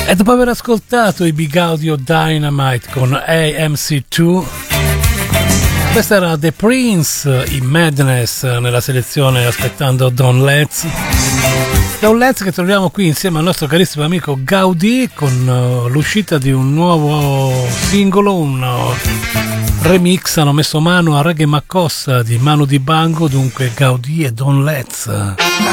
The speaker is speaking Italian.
E dopo aver ascoltato i Big Audio Dynamite con AMC2, questa era The Prince in Madness nella selezione aspettando Don Letts. Don Letts che troviamo qui insieme al nostro carissimo amico Gaudì con l'uscita di un nuovo singolo, un remix, hanno messo mano a Reggae Macossa di Manu Dibango, dunque Gaudì e Don Letts.